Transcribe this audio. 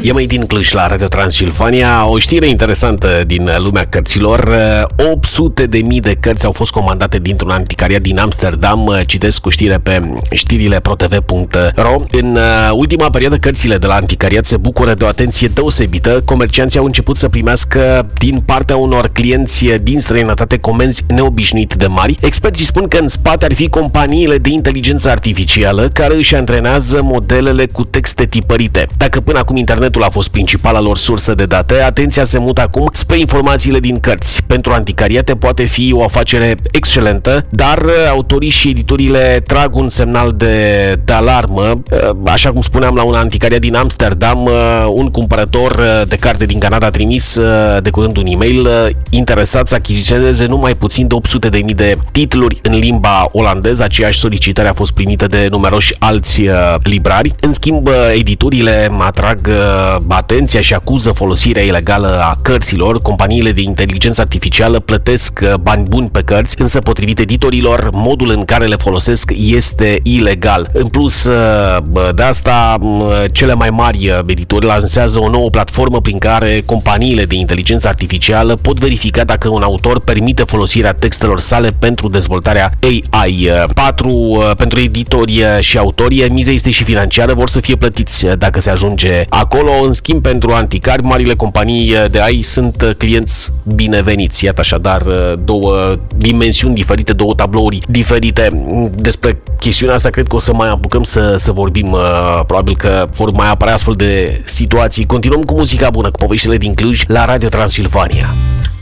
E mai din Cluj la Radio Transilvania. O știre interesantă din lumea cărților. 800.000 de cărți au fost comandate dintr-un anticariat din Amsterdam. Citesc cu știre pe știrile protv.ro. În ultima perioadă, cărțile de la anticariat se bucură de o atenție deosebită. Comercianții au început să primească din partea unor clienți din străinătate comenzi neobișnuit de mari. Experții spun că în spate ar fi companiile de inteligență artificială care își antrenează modelele cu texte tipărite. Dacă până acum internetul a fost principala lor sursă de date, atenția se mută acum spre informațiile din cărți. Pentru anticariate poate fi o afacere excelentă, dar autorii și editorile trag un semnal de alarmă. Așa cum spuneam, la un anticariat din Amsterdam, un cumpărător de carte din Canada a trimis de curând un e-mail interesat să achiziționeze numai puțin de 800.000 de titluri în limba olandeză. Aceeași solicitare a fost primită de numeroși alți librari. În schimb, editurile atrag atenția și acuză folosirea ilegală a cărților. Companiile de inteligență artificială plătesc bani buni pe cărți, însă potrivit editorilor, modul în care le folosesc este ilegal. În plus de asta, cele mai mari editori lansează o nouă platformă prin care companiile de inteligență artificială pot verifica dacă un autor permite folosirea textelor sale pentru dezvoltarea AI. Pentru editori și autori, miza este și financiară, vor să fie plătiți dacă se ajunge acolo. În schimb, pentru anticari, marile companii de AI sunt clienți bineveniți. Iată așadar două dimensiuni diferite, două tablouri diferite. Despre chestiunea asta cred că o să mai apucăm să vorbim. Probabil că vor mai apărea astfel de situații. Continuăm cu muzica bună, cu poveștile din Cluj la Radio Transilvania.